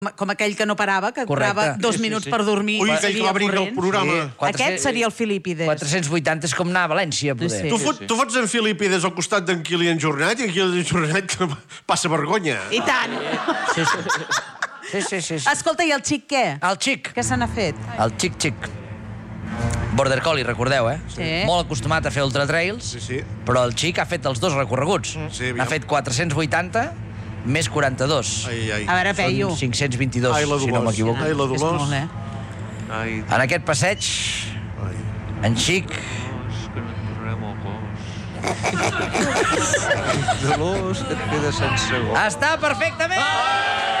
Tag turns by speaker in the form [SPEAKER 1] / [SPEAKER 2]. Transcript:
[SPEAKER 1] Com aquell que no parava, que
[SPEAKER 2] Correcte.
[SPEAKER 1] durava 2 minuts per dormir.
[SPEAKER 3] Ui, aquell que va venir del programa.
[SPEAKER 1] Aquest seria el Filípides.
[SPEAKER 2] 480 és com anar a València, poder.
[SPEAKER 1] Sí.
[SPEAKER 3] Tu fots en Filípides al costat d'en Kilian Jornet i en Kilian Jornet passa vergonya.
[SPEAKER 1] I tant.
[SPEAKER 2] Sí.
[SPEAKER 1] Escolta, i el xic què?
[SPEAKER 2] El xic.
[SPEAKER 1] Què se n'ha fet?
[SPEAKER 2] El xic. Border Collie, recordeu, eh?
[SPEAKER 1] Sí.
[SPEAKER 2] Molt acostumat a fer ultratrails,
[SPEAKER 3] Sí.
[SPEAKER 2] però el xic ha fet els 2 recorreguts.
[SPEAKER 3] Sí,
[SPEAKER 2] ha fet 480 més 42.
[SPEAKER 3] Ai.
[SPEAKER 1] A veure, Peyu.
[SPEAKER 2] Són 522,
[SPEAKER 3] Ai, la
[SPEAKER 2] si no
[SPEAKER 3] Dolors.
[SPEAKER 2] m'equivoco.
[SPEAKER 3] Ai, la
[SPEAKER 1] És
[SPEAKER 3] Dolors.
[SPEAKER 1] molt,
[SPEAKER 4] Ai,
[SPEAKER 2] En aquest passeig, en xic
[SPEAKER 4] que no et tornarem al cos. Dolors, que et queda sense gos.
[SPEAKER 2] està perfectament!